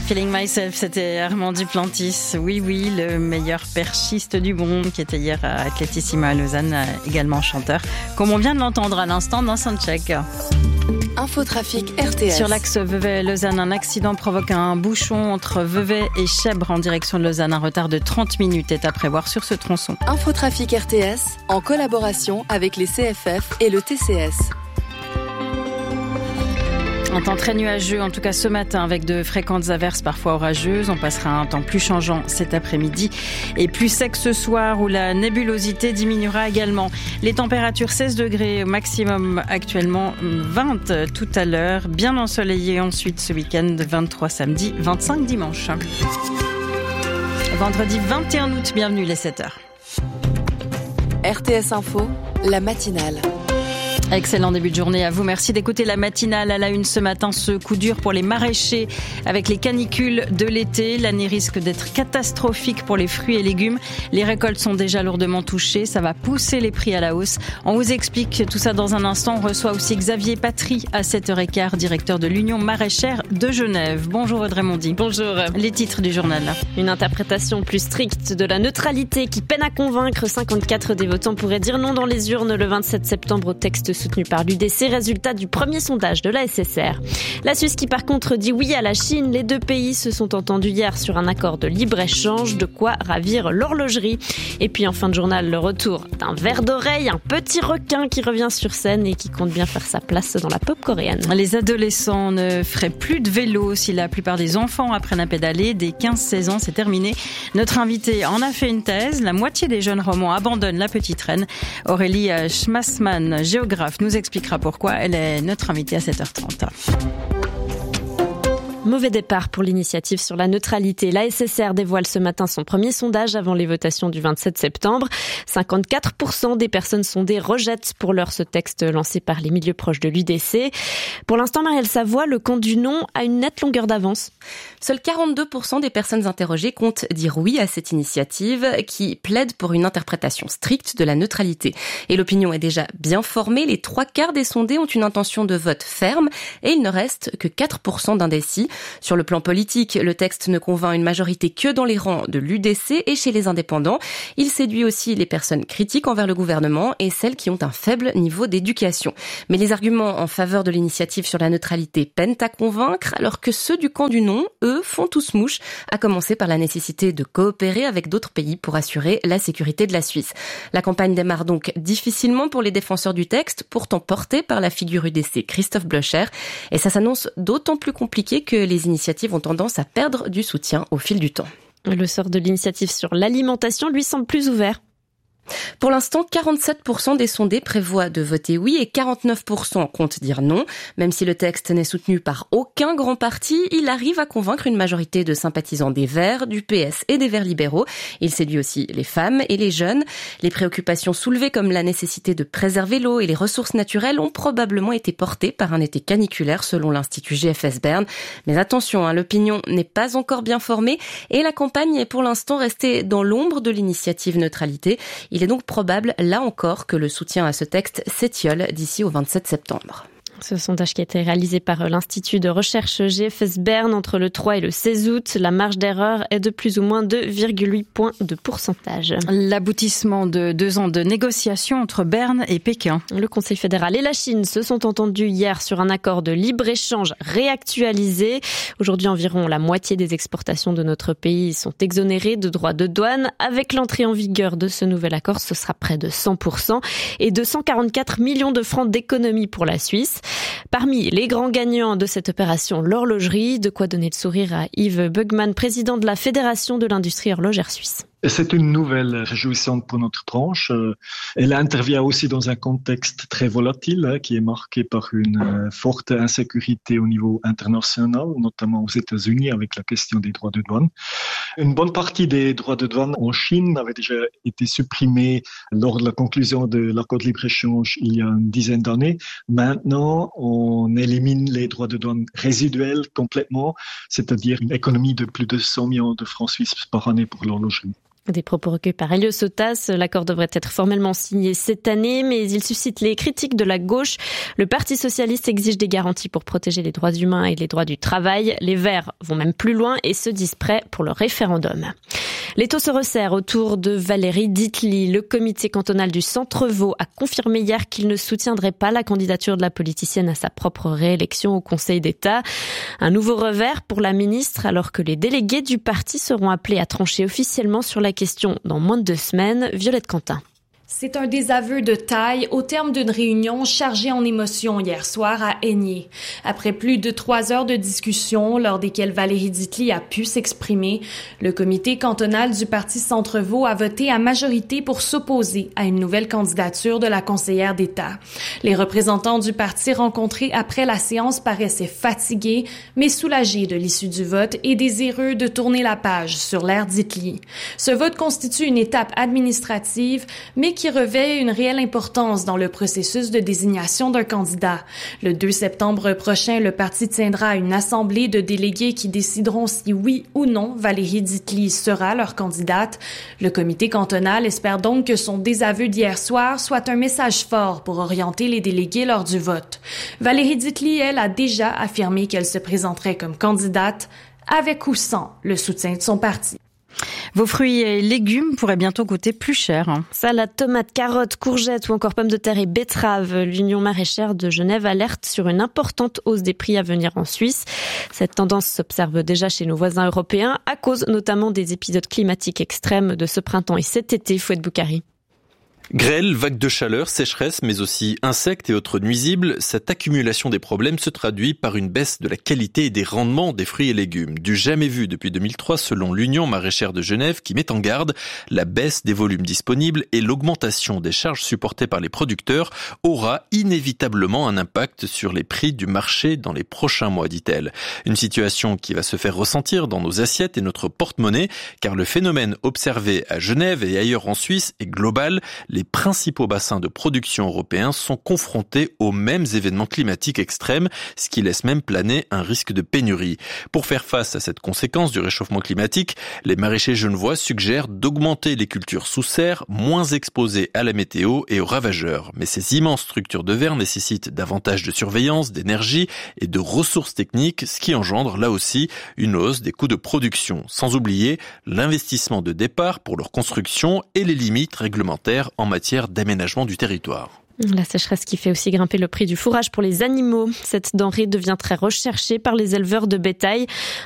Feeling Myself, c'était Armand Duplantis. Oui, le meilleur perchiste du monde qui était hier à Atletissima à Lausanne, également chanteur. Comme on vient de l'entendre à l'instant dans Soundcheck. Infotrafic RTS. Sur l'axe Vevey-Lausanne, un accident provoque un bouchon entre Vevey et Chèvre en direction de Lausanne. Un retard de 30 minutes est à prévoir sur ce tronçon. Infotrafic RTS en collaboration avec les CFF et le TCS. Un temps très nuageux, en tout cas ce matin, avec de fréquentes averses parfois orageuses. On passera à un temps plus changeant cet après-midi et plus sec ce soir où la nébulosité diminuera également. Les températures 16 degrés maximum actuellement, 20 tout à l'heure. Bien ensoleillé ensuite ce week-end, 23 samedi, 25 dimanche. Vendredi 21 août, bienvenue les 7h. RTS Info, la matinale. Excellent début de journée à vous. Merci d'écouter la matinale à la une ce matin. Ce coup dur pour les maraîchers avec les canicules de l'été. L'année risque d'être catastrophique pour les fruits et légumes. Les récoltes sont déjà lourdement touchées. Ça va pousser les prix à la hausse. On vous explique tout ça dans un instant. On reçoit aussi Xavier Patry à 7h15, directeur de l'Union maraîchère de Genève. Bonjour Audrey Mondy. Bonjour. Les titres du journal. Une interprétation plus stricte de la neutralité qui peine à convaincre. 54 des votants pourraient dire non dans les urnes le 27 septembre au texte soutenu par l'UDC, résultat du premier sondage de la SSR. La Suisse qui par contre dit oui à la Chine. Les deux pays se sont entendus hier sur un accord de libre-échange, de quoi ravir l'horlogerie. Et puis en fin de journal, le retour d'un ver d'oreille, un petit requin qui revient sur scène et qui compte bien faire sa place dans la pop coréenne. Les adolescents ne feraient plus de vélo si la plupart des enfants apprennent à pédaler. Dès 15-16 ans, c'est terminé. Notre invité en a fait une thèse. La moitié des jeunes romans abandonnent la petite reine. Aurélie Schmassmann, géographe, nous expliquera pourquoi. Elle est notre invitée à 7h30. Mauvais départ pour l'initiative sur la neutralité. La SSR dévoile ce matin son premier sondage avant les votations du 27 septembre. 54% des personnes sondées rejettent pour l'heure ce texte lancé par les milieux proches de l'UDC. Pour l'instant, Marielle Savoie, le camp du non a une nette longueur d'avance. Seuls 42% des personnes interrogées comptent dire oui à cette initiative qui plaide pour une interprétation stricte de la neutralité. Et l'opinion est déjà bien formée. Les 3/4 des sondés ont une intention de vote ferme et il ne reste que 4% d'indécis. Sur le plan politique, le texte ne convainc une majorité que dans les rangs de l'UDC et chez les indépendants. Il séduit aussi les personnes critiques envers le gouvernement et celles qui ont un faible niveau d'éducation. Mais les arguments en faveur de l'initiative sur la neutralité peinent à convaincre, alors que ceux du camp du non, eux, font tous mouche, à commencer par la nécessité de coopérer avec d'autres pays pour assurer la sécurité de la Suisse. La campagne démarre donc difficilement pour les défenseurs du texte, pourtant portés par la figure UDC Christophe Blocher. Et ça s'annonce d'autant plus compliqué que les initiatives ont tendance à perdre du soutien au fil du temps. Le sort de l'initiative sur l'alimentation lui semble plus ouvert. Pour l'instant, 47% des sondés prévoient de voter oui et 49% comptent dire non. Même si le texte n'est soutenu par aucun grand parti, il arrive à convaincre une majorité de sympathisants des Verts, du PS et des Verts libéraux. Il séduit aussi les femmes et les jeunes. Les préoccupations soulevées comme la nécessité de préserver l'eau et les ressources naturelles ont probablement été portées par un été caniculaire selon l'Institut GFS Berne. Mais attention, l'opinion n'est pas encore bien formée et la campagne est pour l'instant restée dans l'ombre de l'initiative neutralité. Il est donc probable, là encore, que le soutien à ce texte s'étiole d'ici au 27 septembre. Ce sondage qui a été réalisé par l'Institut de recherche GFS Berne entre le 3 et le 16 août, la marge d'erreur est de plus ou moins 2,8 points de pourcentage. L'aboutissement de 2 ans de négociations entre Berne et Pékin. Le Conseil fédéral et la Chine se sont entendus hier sur un accord de libre-échange réactualisé. Aujourd'hui, environ la moitié des exportations de notre pays sont exonérées de droits de douane. Avec l'entrée en vigueur de ce nouvel accord, ce sera près de 100% et 244 millions de francs d'économie pour la Suisse. Parmi les grands gagnants de cette opération, l'horlogerie. De quoi donner le sourire à Yves Bugman, président de la Fédération de l'industrie horlogère suisse. C'est une nouvelle réjouissante pour notre branche. Elle intervient aussi dans un contexte très volatile qui est marqué par une forte insécurité au niveau international, notamment aux États-Unis avec la question des droits de douane. Une bonne partie des droits de douane en Chine avaient déjà été supprimés lors de la conclusion de l'accord de libre-échange il y a une dizaine d'années. Maintenant, on élimine les droits de douane résiduels complètement, c'est-à-dire une économie de plus de 100 millions de francs suisses par année pour l'horlogerie. Des propos recueillis par Elio Sotas. L'accord devrait être formellement signé cette année, mais il suscite les critiques de la gauche. Le Parti socialiste exige des garanties pour protéger les droits humains et les droits du travail. Les Verts vont même plus loin et se disent prêts pour le référendum. L'étau se resserre autour de Valérie Ditely. Le comité cantonal du Centre-Vaud a confirmé hier qu'il ne soutiendrait pas la candidature de la politicienne à sa propre réélection au Conseil d'État. Un nouveau revers pour la ministre alors que les délégués du parti seront appelés à trancher officiellement sur la question dans moins de 2 semaines. Violette Quentin. C'est un désaveu de taille au terme d'une réunion chargée en émotions hier soir à Aigné. Après plus de 3 heures de discussion, lors desquelles Valérie Ditely a pu s'exprimer, le comité cantonal du Parti Centre-Vaud a voté à majorité pour s'opposer à une nouvelle candidature de la conseillère d'État. Les représentants du parti rencontrés après la séance paraissaient fatigués, mais soulagés de l'issue du vote et désireux de tourner la page sur l'ère Ditely. Ce vote constitue une étape administrative, mais qui revêt une réelle importance dans le processus de désignation d'un candidat. Le 2 septembre prochain, le parti tiendra une assemblée de délégués qui décideront si oui ou non Valérie Ditely sera leur candidate. Le comité cantonal espère donc que son désaveu d'hier soir soit un message fort pour orienter les délégués lors du vote. Valérie Ditely, elle, a déjà affirmé qu'elle se présenterait comme candidate, avec ou sans le soutien de son parti. Vos fruits et légumes pourraient bientôt coûter plus cher. Salade, tomates, carottes, courgettes ou encore pommes de terre et betteraves. L'Union maraîchère de Genève alerte sur une importante hausse des prix à venir en Suisse. Cette tendance s'observe déjà chez nos voisins européens à cause notamment des épisodes climatiques extrêmes de ce printemps et cet été. Fouette Boukari. Grêle, vagues de chaleur, sécheresse, mais aussi insectes et autres nuisibles, cette accumulation des problèmes se traduit par une baisse de la qualité et des rendements des fruits et légumes. Du jamais vu depuis 2003 selon l'Union maraîchère de Genève qui met en garde, la baisse des volumes disponibles et l'augmentation des charges supportées par les producteurs aura inévitablement un impact sur les prix du marché dans les prochains mois, dit-elle. Une situation qui va se faire ressentir dans nos assiettes et notre porte-monnaie, car le phénomène observé à Genève et ailleurs en Suisse est global. Les principaux bassins de production européens sont confrontés aux mêmes événements climatiques extrêmes, ce qui laisse même planer un risque de pénurie. Pour faire face à cette conséquence du réchauffement climatique, les maraîchers genevois suggèrent d'augmenter les cultures sous serre, moins exposées à la météo et aux ravageurs. Mais ces immenses structures de verre nécessitent davantage de surveillance, d'énergie et de ressources techniques, ce qui engendre là aussi une hausse des coûts de production. Sans oublier l'investissement de départ pour leur construction et les limites réglementaires en matière d'aménagement du territoire. La sécheresse qui fait aussi grimper le prix du fourrage pour les animaux. Cette denrée devient très recherchée par les éleveurs de bétail.